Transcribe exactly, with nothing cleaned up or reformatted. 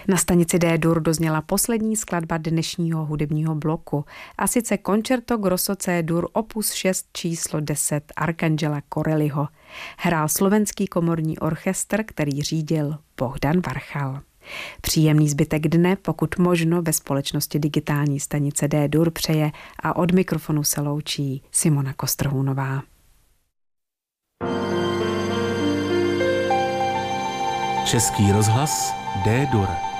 Na stanici D-dur dozněla poslední skladba dnešního hudebního bloku, a sice Concerto Grosso C-dur opus šest číslo deset Arcangela Corelliho. Hrál slovenský komorní orchestr, který řídil Bohdan Varchal. Příjemný zbytek dne, pokud možno ve společnosti digitální stanice D-dur přeje a od mikrofonu se loučí Simona Kostrhůnová. Český rozhlas D-dur.